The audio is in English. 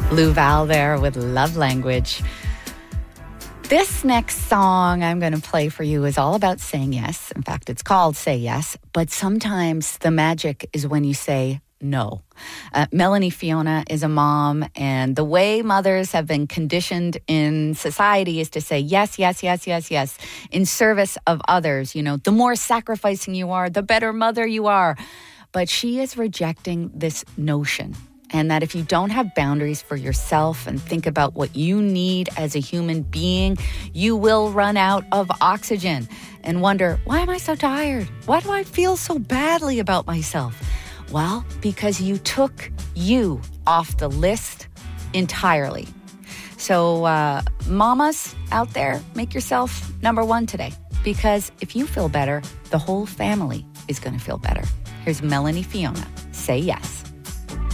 Lou Val there with Love Language. This next song I'm going to play for you is all about saying yes. In fact, it's called Say Yes, but sometimes the magic is when you say no. Melanie Fiona is a mom, and the way mothers have been conditioned in society is to say yes, yes, yes, yes, yes, in service of others. You know, the more sacrificing you are, the better mother you are. But she is rejecting this notion. And that if you don't have boundaries for yourself and think about what you need as a human being, you will run out of oxygen and wonder, why am I so tired? Why do I feel so badly about myself? Well, because you took you off the list entirely. So mamas out there, make yourself number one today. Because if you feel better, the whole family is going to feel better. Here's Melanie Fiona. Say yes.